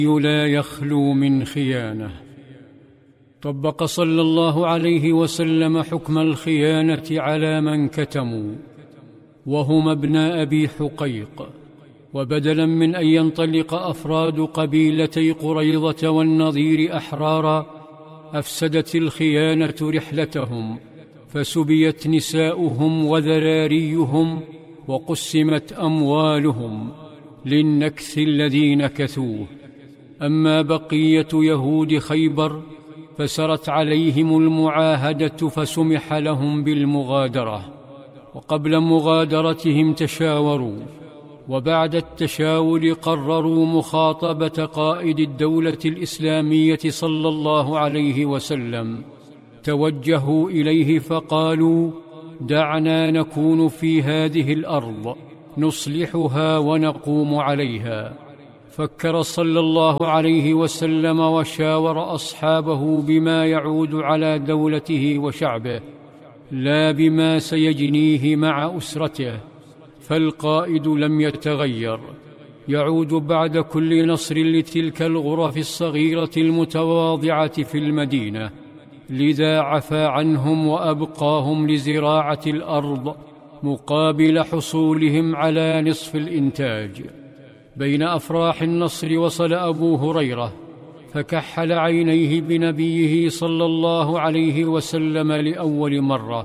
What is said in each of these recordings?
لا يخلو من خيانة. طبق صلى الله عليه وسلم حكم الخيانة على من كتموا، وهم ابن أبي حقيق. وبدلا من أن ينطلق أفراد قبيلتي قريظة والنضير أحرارا، أفسدت الخيانة رحلتهم، فسبيت نساؤهم وذراريهم، وقسمت أموالهم للنكث الذي نكثوه. أما بقية يهود خيبر فسرت عليهم المعاهدة، فسمح لهم بالمغادرة، وقبل مغادرتهم تشاوروا، وبعد التشاور قرروا مخاطبة قائد الدولة الإسلامية صلى الله عليه وسلم. توجهوا إليه فقالوا: دعنا نكون في هذه الأرض نصلحها ونقوم عليها. فكر صلى الله عليه وسلم وشاور أصحابه بما يعود على دولته وشعبه، لا بما سيجنيه مع أسرته. فالقائد لم يتغير، يعود بعد كل نصر لتلك الغرف الصغيرة المتواضعة في المدينة، لذا عفى عنهم وأبقاهم لزراعة الأرض مقابل حصولهم على نصف الإنتاج. بين أفراح النصر وصل أبو هريرة، فكحل عينيه بنبيه صلى الله عليه وسلم لأول مرة،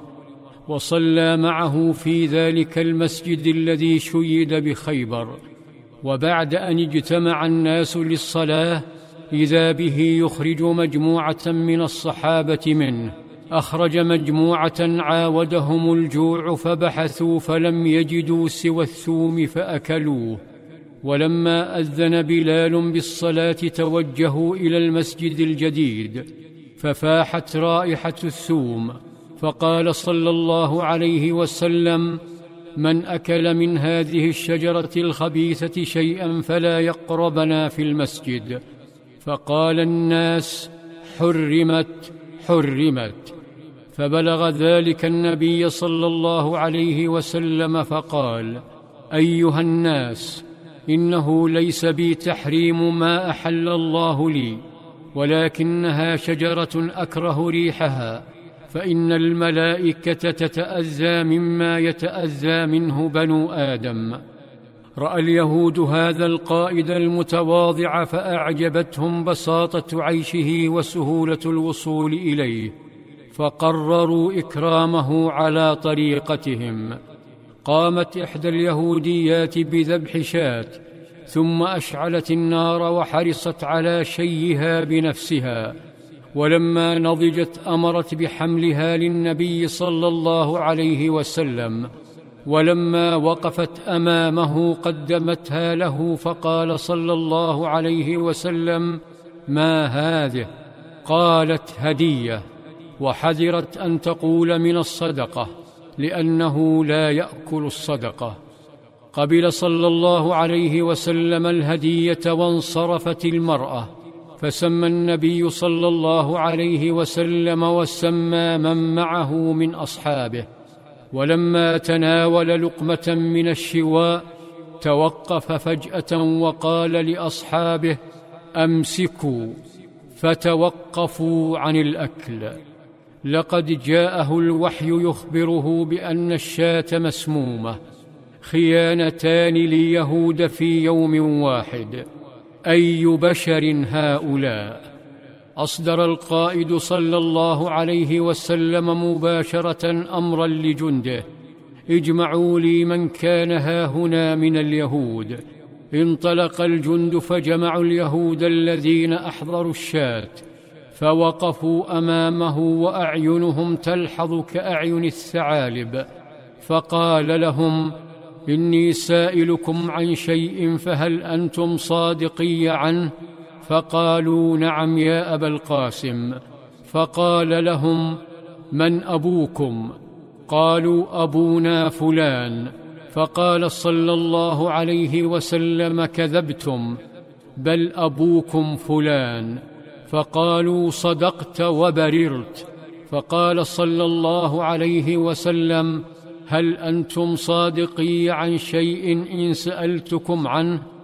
وصلى معه في ذلك المسجد الذي شيد بخيبر. وبعد أن اجتمع الناس للصلاة، إذا به يخرج مجموعة من الصحابة منه. أخرج مجموعة عاودهم الجوع، فبحثوا فلم يجدوا سوى الثوم فأكلوه. ولما أذن بلال بالصلاة توجهوا إلى المسجد الجديد، ففاحت رائحة الثوم، فقال صلى الله عليه وسلم: من أكل من هذه الشجرة الخبيثة شيئا فلا يقربنا في المسجد. فقال الناس: حرمت حرمت. فبلغ ذلك النبي صلى الله عليه وسلم فقال: أيها الناس، إنه ليس بي تحريم ما أحل الله لي، ولكنها شجرة أكره ريحها، فإن الملائكة تتأذى مما يتأذى منه بنو آدم. رأى اليهود هذا القائد المتواضع فأعجبتهم بساطة عيشه وسهولة الوصول إليه، فقرروا إكرامه على طريقتهم. قامت إحدى اليهوديات بذبح شاة، ثم أشعلت النار وحرصت على شيها بنفسها، ولما نضجت أمرت بحملها للنبي صلى الله عليه وسلم، ولما وقفت أمامه قدمتها له، فقال صلى الله عليه وسلم: ما هذه؟ قالت: هدية. وحذرت أن تقول من الصدقة، لأنه لا يأكل الصدقة. قبل صلى الله عليه وسلم الهدية وانصرفت المرأة، فسمى النبي صلى الله عليه وسلم وسمى من معه من أصحابه. ولما تناول لقمة من الشواء توقف فجأة وقال لأصحابه: أمسكوا، فتوقفوا عن الأكل. لقد جاءه الوحي يخبره بأن الشاة مسمومة. خيانتان ليهود في يوم واحد، أي بشر هؤلاء؟ أصدر القائد صلى الله عليه وسلم مباشرة أمرا لجنده: اجمعوا لي من كان هاهنا من اليهود. انطلق الجند فجمعوا اليهود الذين أحضروا الشاة، فوقفوا أمامه وأعينهم تلحظ كأعين الثعالب، فقال لهم: إني سائلكم عن شيء فهل أنتم صادقي عنه؟ فقالوا: نعم يا أبا القاسم. فقال لهم: من أبوكم؟ قالوا: أبونا فلان. فقال صلى الله عليه وسلم: كذبتم، بل أبوكم فلان. فقالوا: صدقت وبررت. فقال صلى الله عليه وسلم: هل أنتم صادقي عن شيء إن سألتكم عنه؟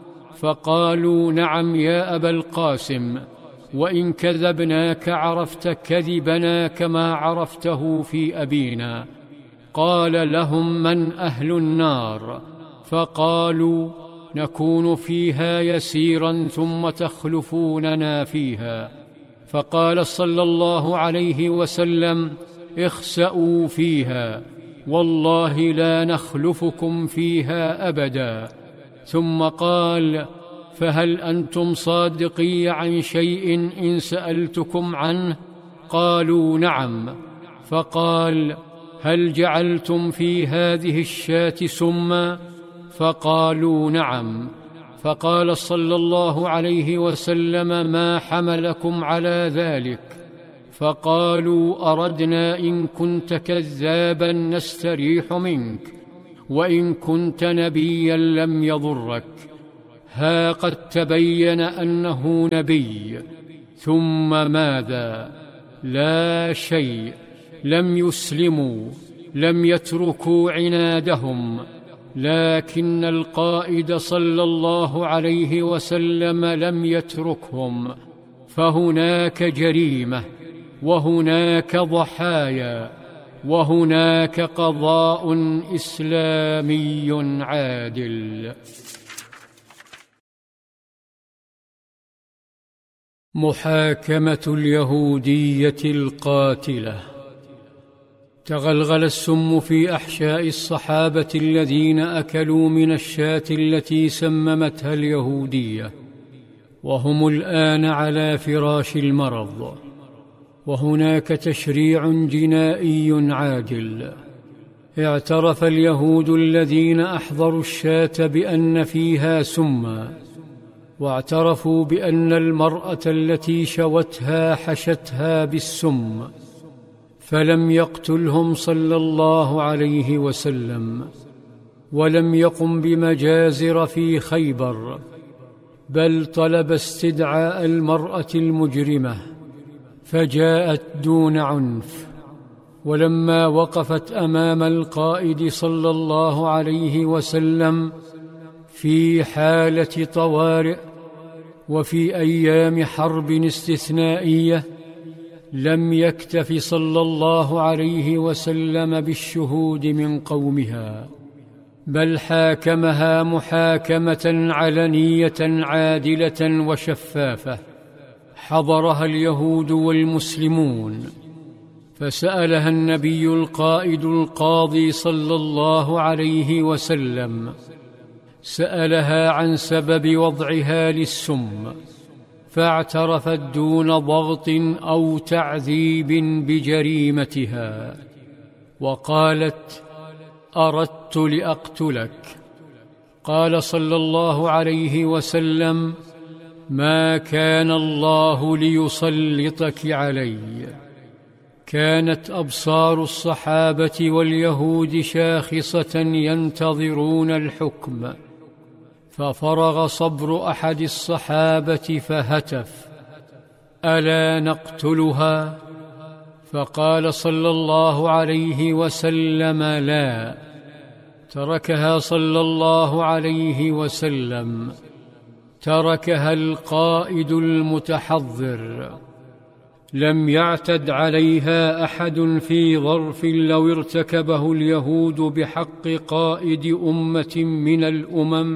فقالوا: نعم يا أبا القاسم، وإن كذبناك عرفت كذبنا كما عرفته في أبينا. قال لهم: من أهل النار؟ فقالوا: نكون فيها يسيرا ثم تخلفوننا فيها. فقال صلى الله عليه وسلم: اخسأوا فيها، والله لا نخلفكم فيها أبدا. ثم قال: فهل أنتم صادقي عن شيء إن سألتكم عنه؟ قالوا: نعم. فقال: هل جعلتم في هذه الشاة سما؟ فقالوا: نعم. فقال صلى الله عليه وسلم: ما حملكم على ذلك؟ فقالوا: أردنا إن كنت كذابا نستريح منك، وإن كنت نبيا لم يضرك. ها قد تبين أنه نبي. ثم ماذا؟ لا شيء. لم يسلموا، لم يتركوا عنادهم، لكن القائد صلى الله عليه وسلم لم يتركهم. فهناك جريمة، وهناك ضحايا، وهناك قضاء إسلامي عادل. محاكمة اليهودية القاتلة. تغلغل السم في أحشاء الصحابة الذين أكلوا من الشاة التي سممتها اليهودية، وهم الآن على فراش المرض. وهناك تشريع جنائي عاجل. اعترف اليهود الذين أحضروا الشاة بأن فيها سما، واعترفوا بأن المرأة التي شوتها حشتها بالسم، فلم يقتلهم صلى الله عليه وسلم، ولم يقم بمجازر في خيبر، بل طلب استدعاء المرأة المجرمة، فجاءت دون عنف. ولما وقفت أمام القائد صلى الله عليه وسلم في حالة طوارئ وفي أيام حرب استثنائية، لم يكتف صلى الله عليه وسلم بالشهود من قومها، بل حاكمها محاكمة علنية عادلة وشفافة حضرها اليهود والمسلمون. فسألها النبي القائد القاضي صلى الله عليه وسلم، سألها عن سبب وضعها للسم، فاعترفت دون ضغط أو تعذيب بجريمتها، وقالت: أردت لأقتلك. قال صلى الله عليه وسلم: ما كان الله ليسلطك علي. كانت أبصار الصحابة واليهود شاخصة ينتظرون الحكم، ففرغ صبر أحد الصحابة فهتف: ألا نقتلها؟ فقال صلى الله عليه وسلم: لا. تركها صلى الله عليه وسلم، تركها القائد المتحضر. لم يعتد عليها أحد في ظرف لو ارتكبه اليهود بحق قائد أمة من الأمم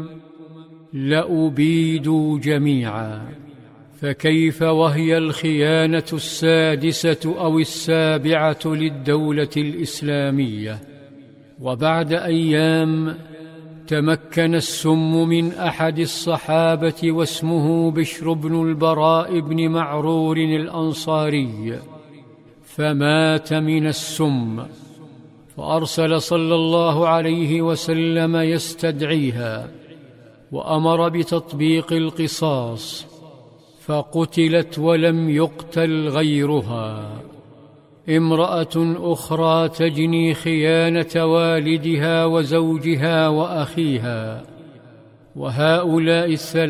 لأبيدوا جميعا، فكيف وهي الخيانة السادسة أو السابعة للدولة الإسلامية؟ وبعد أيام تمكن السم من أحد الصحابة، واسمه بشر بن البراء بن معرور الأنصاري، فمات من السم. فأرسل صلى الله عليه وسلم يستدعيها، وأمر بتطبيق القصاص، فقتلت ولم يقتل غيرها. امرأة أخرى تجني خيانة والدها وزوجها وأخيها، وهؤلاء الثلاثة